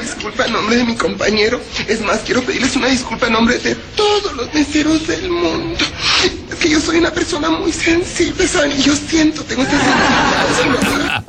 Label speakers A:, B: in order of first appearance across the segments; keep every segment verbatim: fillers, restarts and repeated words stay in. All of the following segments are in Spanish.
A: disculpa en nombre de mi compañero. Es más, quiero pedirles una disculpa en nombre de todos los meseros del mundo. Es que yo soy una persona muy sensible, ¿saben? Y yo siento, tengo esta sensibilidad.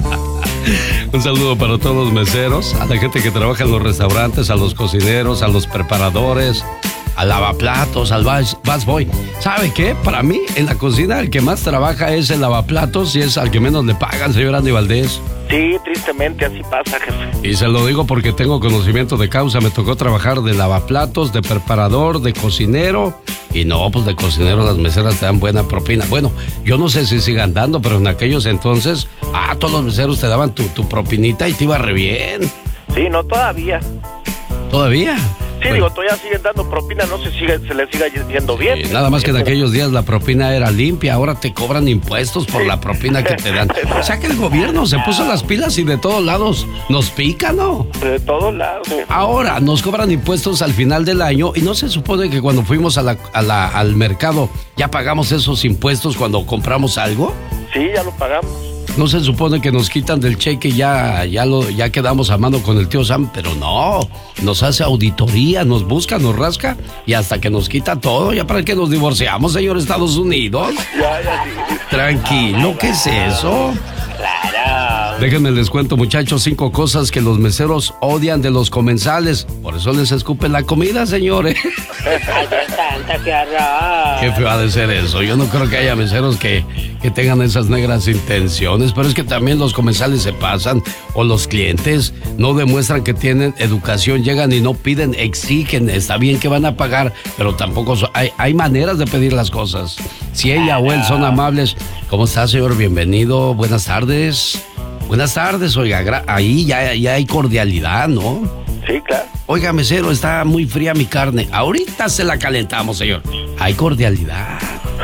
B: Un saludo para todos los meseros, a la gente que trabaja en los restaurantes, a los cocineros, a los preparadores, al lavaplatos, al busboy. ¿Sabe qué? Para mí, en la cocina, el que más trabaja es el lavaplatos y es al que menos le pagan, señor Andy Valdés.
C: Sí, tristemente así pasa, jefe.
B: Y se lo digo porque tengo conocimiento de causa. Me tocó trabajar de lavaplatos, de preparador, de cocinero. Y no, pues de cocinero las meseras te dan buena propina. Bueno, yo no sé si sigan dando, pero en aquellos entonces, ah, todos los meseros te daban tu, tu propinita y te iba re bien.
C: Sí, no, todavía.
B: ¿Todavía?
C: Sí,
B: bueno,
C: digo, todavía siguen dando propina, no se sigue, se le siga yendo bien.
B: Sí, nada más que en aquellos días la propina era limpia, ahora te cobran impuestos por sí. la propina que te dan. O sea que el gobierno se puso las pilas y de todos lados nos pica, ¿no?
C: De todos lados. Sí.
B: Ahora nos cobran impuestos al final del año y no se supone que cuando fuimos a la, a la, al mercado ya pagamos esos impuestos cuando compramos algo.
C: Sí, ya lo pagamos.
B: No se supone que nos quitan del cheque y ya, ya, lo, ya quedamos a mano con el tío Sam, pero no, nos hace auditoría, nos busca, nos rasca y hasta que nos quita todo, ya para que nos divorciamos, señor Estados Unidos.
C: Ya, ya, sí.
B: Tranquilo, ¿qué es eso?
C: Claro.
B: Déjenme les cuento, muchachos, cinco cosas que los meseros odian de los comensales. Por eso les escupen la comida, señores.
C: Ay, Dios santo, qué horror.
B: Qué feo ha de ser eso. Yo no creo que haya meseros que, que tengan esas negras intenciones, pero es que también los comensales se pasan o los clientes no demuestran que tienen educación, llegan y no piden, exigen. Está bien que van a pagar, pero tampoco so, hay, hay maneras de pedir las cosas. Si ella o él son amables, ¿cómo está, señor? Bienvenido, buenas tardes. Buenas tardes, oiga, ahí ya, ya hay cordialidad, ¿no?
C: Sí, claro.
B: Oiga, mesero, está muy fría mi carne. Ahorita se la calentamos, señor. Hay cordialidad.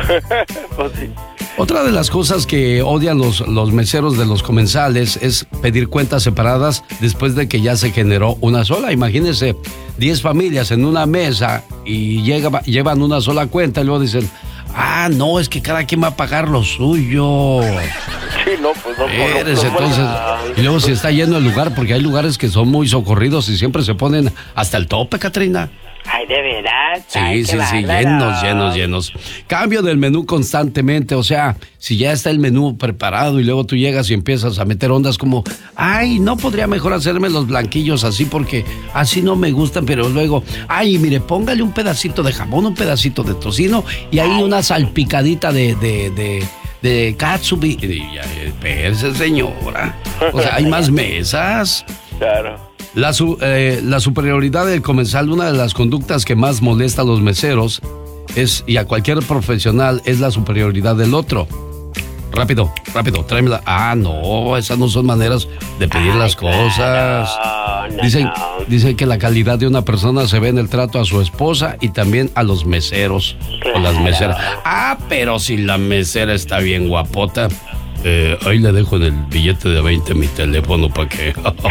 C: Pues sí.
B: Otra de las cosas que odian los, los meseros de los comensales es pedir cuentas separadas después de que ya se generó una sola. Imagínense, diez familias en una mesa y llega, llevan una sola cuenta y luego dicen, ah, no, es que cada quien va a pagar lo suyo.
C: Sí, no, pues no.
B: Eres,
C: no, no,
B: entonces,
C: no,
B: y luego si está lleno el lugar, porque hay lugares que son muy socorridos y siempre se ponen hasta el tope, Catrina.
C: Ay, de verdad.
B: Sí,
C: Ay,
B: sí, sí,
C: bárbaro.
B: llenos, llenos, llenos. Cambio del menú constantemente, o sea, si ya está el menú preparado y luego tú llegas y empiezas a meter ondas como, ay, no podría mejor hacerme los blanquillos así porque así no me gustan, pero luego, ay, mire, póngale un pedacito de jamón, un pedacito de tocino y ahí una salpicadita de, de, de, de katsubi. Y ya, espérese, señora. O sea, hay más mesas.
C: Claro.
B: La, su, eh, la superioridad del comensal, una de las conductas que más molesta a los meseros es, y a cualquier profesional, es la superioridad del otro. Rápido, rápido, tráemela. Ah, no, esas no son maneras de pedir Ay, las cosas.
C: Claro, no,
B: dicen,
C: no.
B: dicen que la calidad de una persona se ve en el trato a su esposa y también a los meseros claro. o las meseras. Ah, pero si la mesera está bien guapota. Eh, ahí le dejo en el billete de veinte mi teléfono para que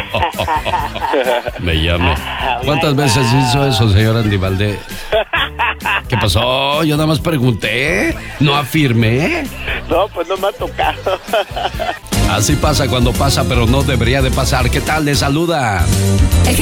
B: me llame. ¿Cuántas veces hizo eso, señor Andy Valdés? ¿Qué pasó? Yo nada más pregunté, no afirmé.
C: No, pues no me ha tocado.
B: Así pasa cuando pasa, pero no debería de pasar. ¿Qué tal? Le saluda
D: el